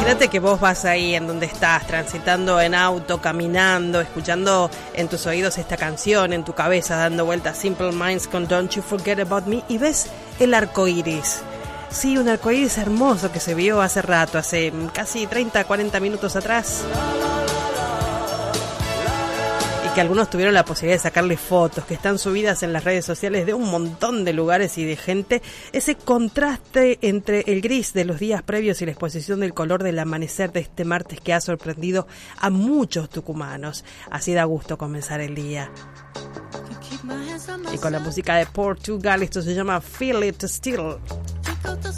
Imagínate que vos vas ahí en donde estás, transitando en auto, caminando, escuchando en tus oídos esta canción, en tu cabeza dando vueltas Simple Minds con Don't You Forget About Me, y ves el arco iris. Sí, un arco iris hermoso que se vio hace rato, hace casi 30, 40 minutos atrás. Que algunos tuvieron la posibilidad de sacarle fotos, que están subidas en las redes sociales de un montón de lugares y de gente. Ese contraste entre el gris de los días previos y la exposición del color del amanecer de este martes que ha sorprendido a muchos tucumanos. Así da gusto comenzar el día. Y con la música de Portugal, esto se llama Feel It Still.